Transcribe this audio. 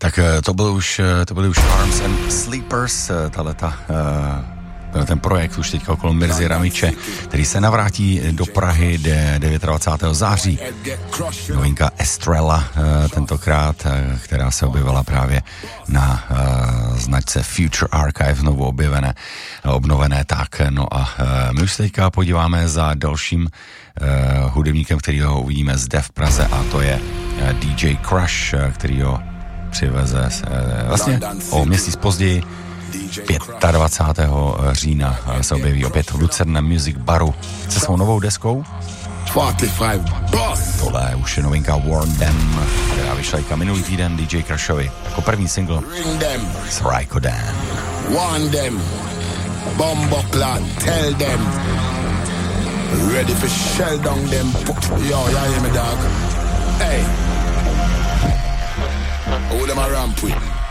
Tak to byly už Arms and Sleepers, ten projekt už teďka okolo Mirzy Ramiče, který se navrátí do Prahy 29. září. Novinka Estrella tentokrát, která se objevila právě na značce Future Archive, znovu obnovené tak. No a my už se teďka podíváme za dalším hudebníkem, kterýho uvidíme zde v Praze, a to je DJ Crush, který ho přiveze vlastně o měsíc později, 25. října se objeví opět v Lucerném Music Baru se svou novou deskou. 45 Tohle je už novinka Warn Them, která vyšla minulý týden DJ Crushovi jako první single s Raikoden. Warn them, bombo clan, tell them, ready for shell down them. Yo, you hear me, dog? Hey, who them a ramp with?